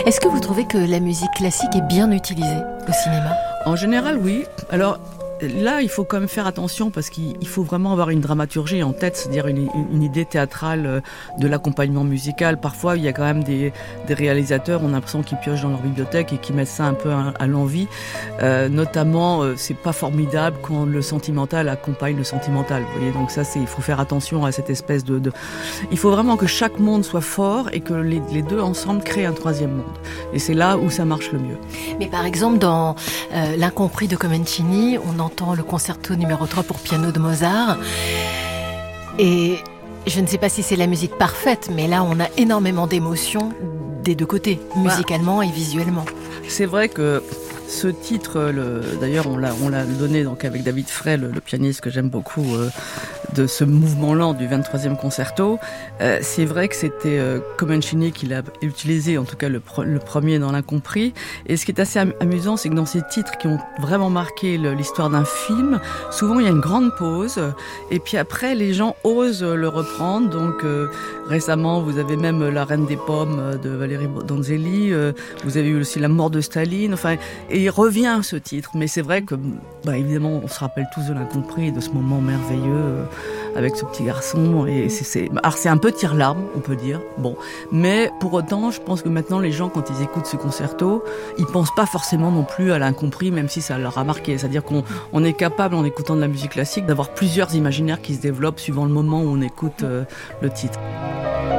Est-ce que vous trouvez que la musique classique est bien utilisée au cinéma ? En général, oui. Alors, là, il faut quand même faire attention parce qu'il faut vraiment avoir une dramaturgie en tête, c'est-à-dire une idée théâtrale de l'accompagnement musical. Parfois, il y a quand même des réalisateurs, on a l'impression qu'ils piochent dans leur bibliothèque et qu'ils mettent ça un peu à l'envi. Notamment, c'est pas formidable quand le sentimental accompagne le sentimental. Vous voyez, donc ça, il faut faire attention à cette espèce de... Il faut vraiment que chaque monde soit fort et que les deux ensemble créent un troisième monde. Et c'est là où ça marche le mieux. Mais par exemple, dans L'Incompris de Comencini, on entend le concerto numéro 3 pour piano de Mozart. Et je ne sais pas si c'est la musique parfaite, mais là, on a énormément d'émotions des deux côtés, musicalement et visuellement. C'est vrai que ce titre, d'ailleurs, on l'a donné donc avec David Frey, le pianiste que j'aime beaucoup, de ce mouvement lent du 23e concerto. C'est vrai que c'était Comencini qui l'a utilisé, en tout cas le premier dans L'Incompris. Et ce qui est assez amusant, c'est que dans ces titres qui ont vraiment marqué l'histoire d'un film, souvent il y a une grande pause, et puis après les gens osent le reprendre. Donc récemment, vous avez même La Reine des Pommes de Valérie Donzelli, vous avez eu aussi La Mort de Staline, enfin, et il revient ce titre. Mais c'est vrai que, évidemment, on se rappelle tous de L'Incompris, de ce moment merveilleux avec ce petit garçon. Et alors c'est un peu tire-larme, on peut dire. Bon, mais pour autant, je pense que maintenant les gens, quand ils écoutent ce concerto, ils pensent pas forcément non plus à L'Incompris, même si ça leur a marqué. C'est-à-dire qu'on est capable, en écoutant de la musique classique, d'avoir plusieurs imaginaires qui se développent suivant le moment où on écoute le titre.